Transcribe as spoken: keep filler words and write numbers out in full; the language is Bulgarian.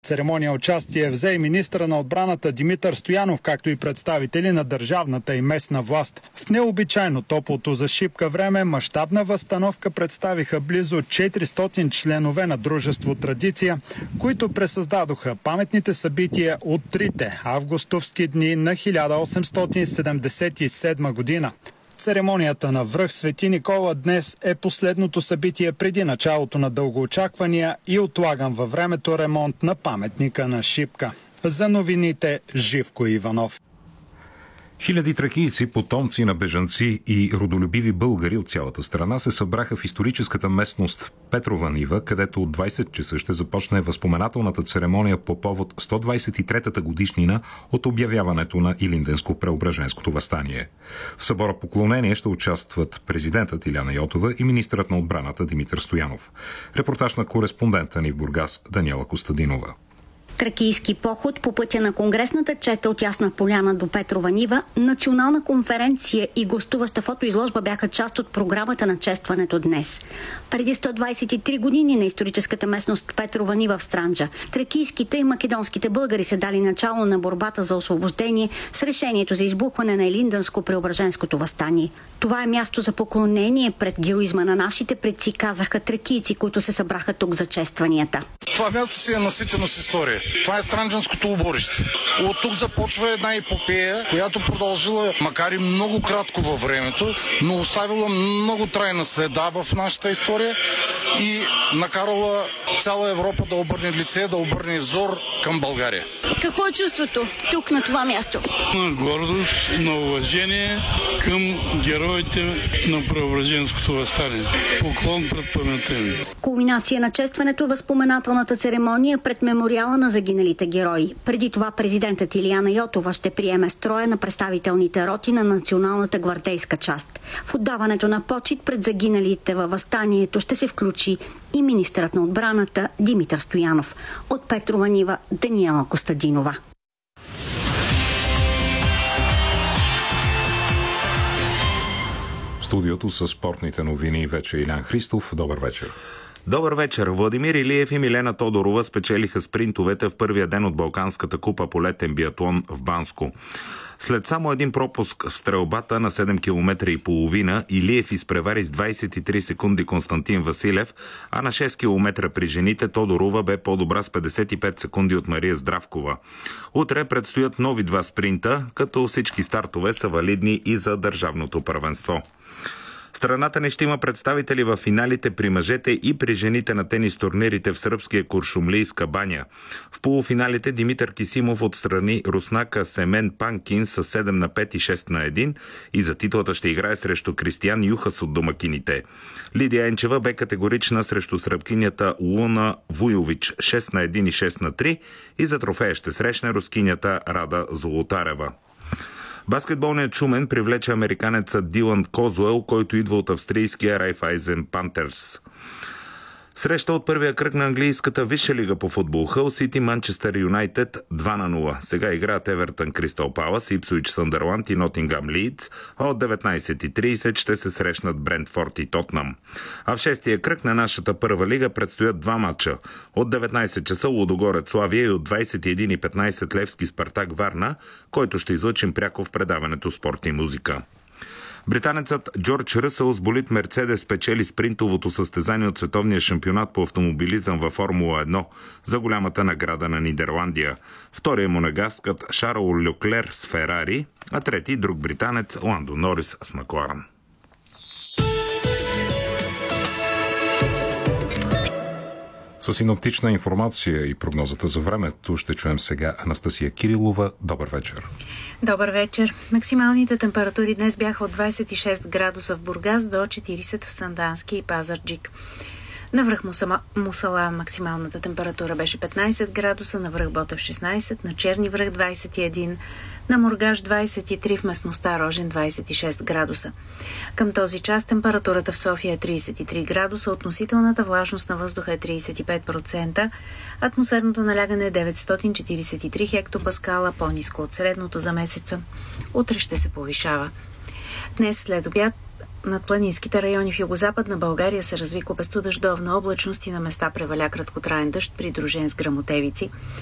церемония участие взе и министъра на отбраната Димитър Стоянов, както и представители на държавната и местна власт. В необичайно топлото за Шипка време мащабна възстановка представиха близо четиристотин членове на дружество Традиция, които пресъздадоха паметните събития от трите августовски дни на хиляда осемстотин седемдесет и седма година. Церемонията на връх Свети Никола днес е последното събитие преди началото на дългоочаквания и отлаган във времето ремонт на паметника на Шипка. За новините Живко Иванов. Хиляди тракийци, потомци на бежанци и родолюбиви българи от цялата страна се събраха в историческата местност Петрова нива, където от двайсет часа ще започне възпоменателната церемония по повод сто двайсет и третата годишнина от обявяването на Илинденско-Преображенското въстание. В събора поклонение ще участват президентът Илияна Йотова и министърът на отбраната Димитър Стоянов. Репортаж на кореспондента ни в Бургас Даниела Костадинова. Тракийски поход по пътя на конгресната чета от Ясна поляна до Петрова нива, национална конференция и гостуваща фотоизложба бяха част от програмата на честването днес. Преди сто двайсет и три години на историческата местност Петрова нива в Странджа, тракийските и македонските българи са дали начало на борбата за освобождение с решението за избухване на Илинденско-Преображенското въстание. Това е място за поклонение пред героизма на нашите предци, казаха тракийци, които се събраха тук за честванията. Това място си е наситено с история. Това е Странджанското оборище. От тук започва една епопея, която продължила, макар и много кратко във времето, но оставила много трайна следа в нашата история и накарала цяла Европа да обърне лице, да обърне взор към България. Какво е чувството тук на това място? На гордост, на уважение към героите на Преображенското въстание. Поклон пред паметта им. Кулминация на честването е възпоменателната церемония пред мемориала на загиналите герои. Преди това президентът Илияна Йотова ще приеме строя на представителните роти на националната гвардейска част. В отдаването на почит пред загиналите във въстанието ще се включи и министърът на отбраната Димитър Стоянов. От Петрова нива Даниела Костадинова. В студиото с спортните новини вече Илян Христов. Добър вечер. Добър вечер. Владимир Илиев и Милена Тодорова спечелиха спринтовете в първия ден от Балканската купа по летен биатлон в Банско. След само един пропуск в стрелбата на седем километра и половина, Илиев изпревари с двайсет и три секунди Константин Василев, а на шест километра при жените Тодорова бе по-добра с петдесет и пет секунди от Мария Здравкова. Утре предстоят нови два спринта, като всички стартове са валидни и за държавното първенство. Страната ни ще има представители в финалите при мъжете и при жените на тенис турнирите в сръбския Куршумлийска баня. В полуфиналите Димитър Кисимов отстрани руснака Семен Панкин с седем на пет и шест на едно и за титлата ще играе срещу Кристиян Юхас от домакините. Лидия Енчева бе категорична срещу сръбкинята Луна Вуйович шест на едно и шест на три и за трофея ще срещне рускинята Рада Золотарева. Баскетболният Шумен привлече американеца Дилан Козуел, който идва от австрийския Райфайзен Пантерс. Среща от първия кръг на английската висша лига по футбол. Хъл Сити Манчестър Юнайтед два на нула. Сега играят Евертън Кристал Палас, Ипсуич Съндърланд и Нотингам Лийдс, а от деветнайсет и трийсет ще се срещнат Брентфорд и Тотнам. А в шестия кръг на нашата първа лига предстоят два матча. От деветнайсет часа Лудогорец Славия и от двайсет и един и петнайсет Левски Спартак Варна, който ще излъчим пряко в предаването Спорт и музика. Британецът Джордж Ръсъл с болид Мерцедес спечели спринтовото състезание от световния шампионат по автомобилизъм във Формула едно за голямата награда на Нидерландия. Втория монегаскът Шарл Леклер с Ферари, а трети друг британец Ландо Норис с Макларен. С синоптична информация и прогнозата за времето ще чуем сега Анастасия Кирилова. Добър вечер. Добър вечер. Максималните температури днес бяха от двайсет и шест градуса в Бургас до четирийсет в Сандански и Пазарджик. На връх Мусала максималната температура беше петнайсет градуса, на връх Ботев шестнайсет, на Черни връх двайсет и един, на Мургаш двайсет и три, в местността Рожен двайсет и шест градуса. Към този час температурата в София е трийсет и три градуса, относителната влажност на въздуха е трийсет и пет процента, атмосферното налягане е деветстотин четирийсет и три хектопаскала, по-ниско от средното за месеца. Утре ще се повишава. Днес след обяд над планинските райони в югозападна България се разви купесто дъждовна облачност и на места преваля краткотраен дъжд, придружен с гръмотевици.